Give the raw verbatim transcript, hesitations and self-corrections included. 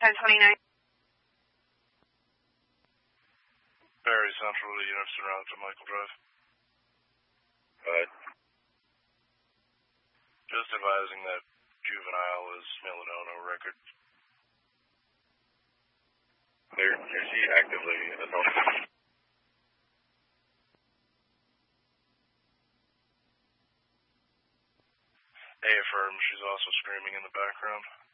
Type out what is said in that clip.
ten twenty-nine. Barry Central to units around to Michael Drive. Alright. Just advising that juvenile is Melanono record. Clear. Is she actively assaulted? A affirms she's also screaming in the background.